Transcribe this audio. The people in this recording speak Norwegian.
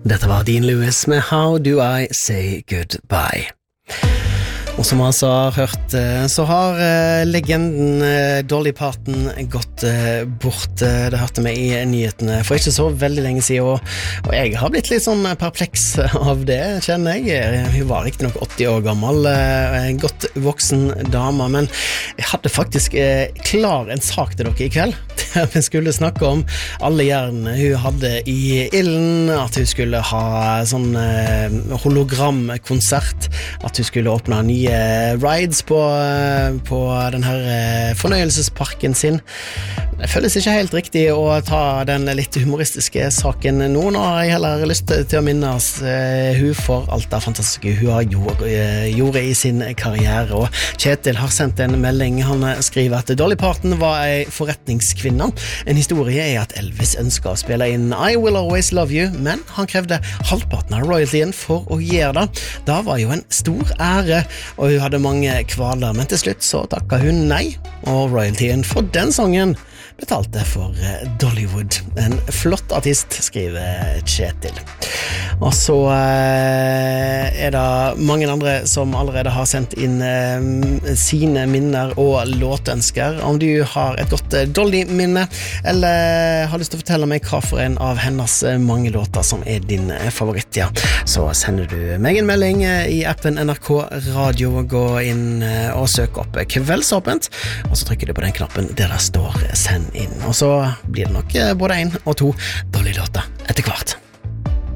Dette var Dean Lewis med How Do I Say Goodbye. Og som altså har hørt, så har legenden Dolly Parton gått bort. Det hørte vi i nyhetene for ikke så veldig lenge siden, og jeg har blitt litt sånn perpleks av det, kjenner jeg. Hun var riktig nok 80 år gammel, godt voksen dame, men jeg hadde faktisk klar en sak til dere i kveld, der vi skulle snakke om alle jernene hun hadde i ilden, at hun skulle ha sånn hologramkonsert, at hun skulle åpne nye rides på den her fornøyelsesparken sin. Det føles ikke helt riktig å ta den litt humoristiske saken nå. Nå har jeg heller lyst til å minnes hun for alt det fantastiske hun gjorde i sin karriere. Og Kjetil har sendt en melding. Han skriver at Dolly Parton var en forretningskvinne. En historie er at Elvis ønsket å spille inn I Will Always Love You, men han krevde halvparten av royaltyen for å gjøre det. Det var jo en stor ære, og hun hadde mange kvaler, men til slutt så takket hun nei, og royaltyen for den sangen betalte for Dollywood. En flott artist, skriver Kjetil. Og så er det mange andre som allerede har sendt inn sine minner og låtønsker. Om du har et godt Dolly-minne, eller har lyst til å fortelle meg hva for en av hennes mange låter som er din favoritt, ja, så sender du meg en melding i appen NRK Radio. Gå inn og søk opp Kveldsåpent, og så trykker du på den knappen der det står send inn, og så blir det nok både 1 og 2 Dolly-låter etter hvert.